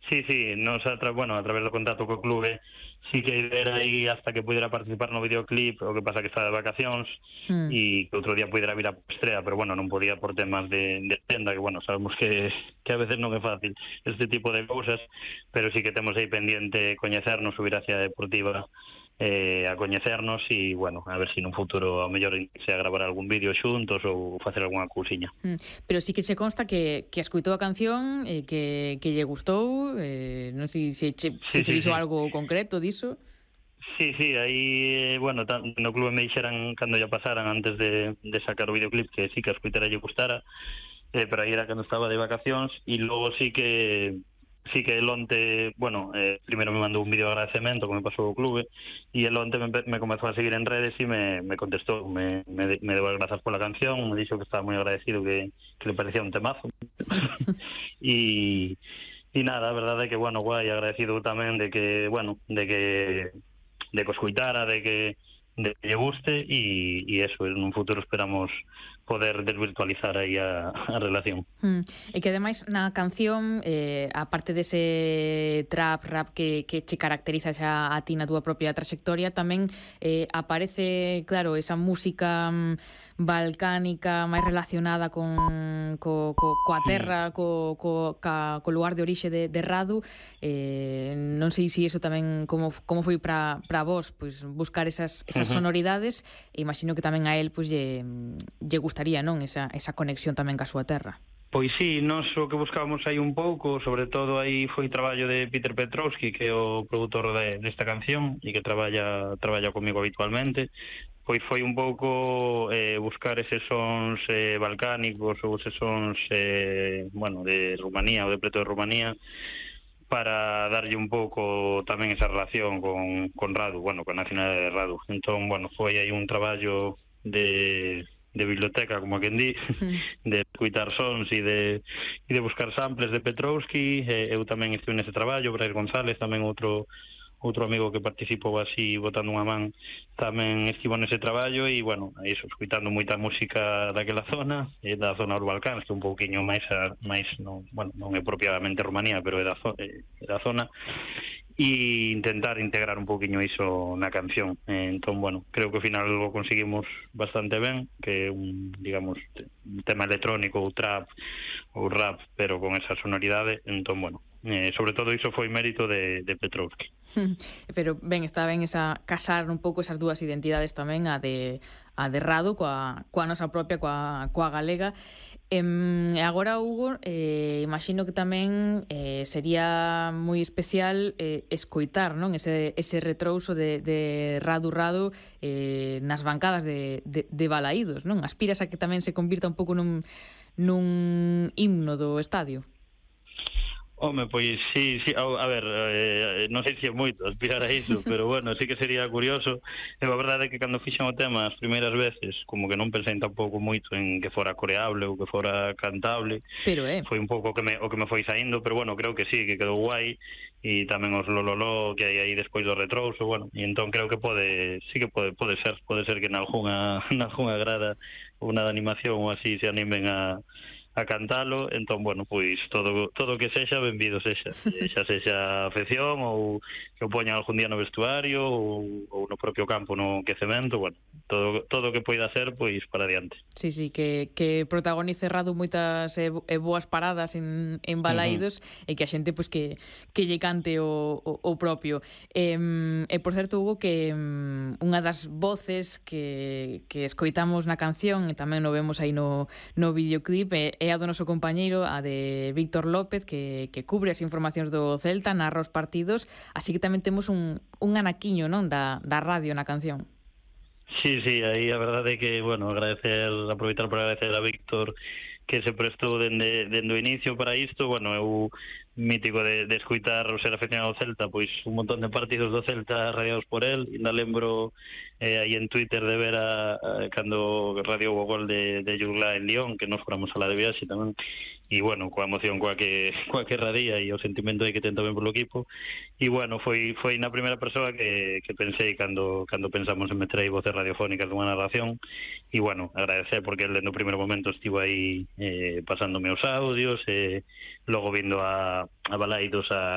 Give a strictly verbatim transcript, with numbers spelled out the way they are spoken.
Sí, sí, nos a tra bueno, a través do contacto co clube, sí que a idea era aí hasta que pudera participar no videoclip, o que pasa que está de vacacións, Mm. e que outro día pudera vir a estrea, pero bueno, non podía por temas de, de tenda, que bueno, sabemos que, que a veces non é fácil este tipo de cousas, pero sí que temos aí pendiente coñecernos, subir hacia Deportiva, eh, a coñecernos e, bueno, a ver se si nun futuro ao mellor se a gravar algún vídeo xuntos ou facer algunha cousiña. Mm. Pero sí que se consta que, que escuitou a canción e eh, que, que lle gustou, eh, non sei se che, Sí, se che sí, dixo sí. algo concreto diso. Sí, sí, aí, bueno, tan, no clube me dixeran cando ya pasaran antes de, de sacar o videoclip que sí que a escuitara lle gustara, eh, pero aí era cando estaba de vacacións e logo sí que sí que el onte, bueno, eh, primeiro me mandou un vídeo de agradecemento que me pasou o clube e el onte me, me comezou a seguir en redes e me, me contestou, me, me, me deu as grazas pola canción, me dixo que estaba moi agradecido, que, que le parecía un temazo e e nada, a verdade é que, bueno, guai, agradecido tamén de que, bueno, de que de que o escuitara, de que de que lle guste e, e eso, en un futuro esperamos poder desvirtualizar aí a, a relación. Mm. E que ademais na canción, eh, aparte dese trap, rap que, que che caracteriza xa a ti na túa propia traxectoria, tamén eh, aparece, claro, esa música mm, balcánica máis relacionada con co, co, coa terra, co, co, ca, co lugar de orixe de, de Radu. Eh, non sei se iso tamén como, como foi para para vos, pois buscar esas, esas sonoridades, e imagino que tamén a él pois lle, lle gustaría, non, esa, esa conexión tamén ca súa terra. Pois sí, nós o que buscábamos aí un pouco, sobre todo aí foi traballo de Peter Petrovski, que é o produtor de, desta canción e que traballa traballa comigo habitualmente. Pois foi un pouco eh, buscar eses sons eh, balcánicos ou eses sons eh, bueno, de Rumanía ou de preto de Rumanía, para darlle un pouco tamén esa relación con, con Radu, bueno, con a nacionalidade de Radu. Entón, bueno, foi aí un traballo de de biblioteca, como a quen di, de escuitar sons e de, e de buscar samples de Petrovski. eh, eu tamén estive nese traballo, Brais González, tamén outro outro amigo que participou así botando unha man, tamén estivo nese traballo e, bueno, iso, escuitando moita música daquela zona, eh, da zona dos Balcáns, que é un pouquiño máis, a, máis non, bueno, non é propiamente Rumanía, pero é da, zo, é, é da zona, e intentar integrar un pouquiño iso na canción. Eh, entón, bueno, creo que ao final lo conseguimos bastante ben, que é un, digamos, un tema electrónico ou trap ou rap, pero con esa sonoridade. Entón, bueno, eh, sobre todo iso foi mérito de, de Petrovski. Pero ben, está ben esa casar un pouco esas dúas identidades tamén, a de a de Radu coa, coa nosa propia, coa, coa galega. E agora, Hugo, eh, imagino que tamén eh, sería moi especial eh, escoitar, non, ese, ese retrouso de, de Radu Radu eh, nas bancadas de, de, de Balaídos, non? Aspiras a que tamén se convirta un pouco nun, nun himno do estadio? Home, pois sí, sí, a, a ver, eh, non sei se é moito aspirar a iso, pero bueno, sí que sería curioso. E a verdade é que cando fixen o tema as primeiras veces, como que non pensei tampouco moito en que fora coreable ou que fora cantable. Pero é. Eh. Foi un pouco o que me, o que me foi saindo, pero bueno, creo que sí, que quedou guai. E tamén os lololó que hai aí despois do retrouso, bueno, e entón creo que pode, sí que pode, pode ser, pode ser que nalgúna, nalgúna grada ou na de animación ou así se animen a a cantalo. Entón, bueno, pois todo todo que sexa, benvido sexa, xa sexa afección ou que o poñan algún día no vestuario ou, ou no propio campo no quecemento, bueno, todo todo que poida ser, pois para adiante. Sí, sí, que, que protagonice Radu moitas e, e boas paradas en, en Balaídos, uh-huh. E que a xente pois que, que lle cante o, o, o propio. E, e por certo, Hugo, que um, unha das voces que, que escoitamos na canción e tamén o vemos aí no, no videoclip é, é a do noso compañeiro, a de Víctor López, que, que cubre as informacións do Celta, narra os partidos, así que tamén temos un, un anaquiño, non, da, da radio na canción. Sí, sí, aí a verdade é que, bueno, agradecer, aproveitar para agradecer a Víctor que se prestou dende, dende o inicio para isto. Bueno, eu mítico de, de escuitar o ser afeccionado ao Celta, pois un montón de partidos do Celta radiados por él. Ainda lembro eh, aí en Twitter de ver a, a cando radiou o gol de, de Jurla en Lyon, que nos fóramos a la de viaxe tamén. E, bueno, coa emoción coa que, coa que radía e o sentimento aí que ten tamén polo equipo. E, bueno, foi foi na primeira persoa que, que pensei cando cando pensamos en meter aí voces radiofónicas dunha narración. E, bueno, agradecer porque el no primeiro momento estivo aí eh, pasándome os audios e logo vindo a, a Balaídos a